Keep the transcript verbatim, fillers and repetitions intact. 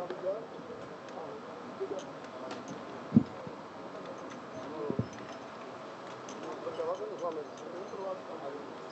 Perché a volte non so, mi sono trovato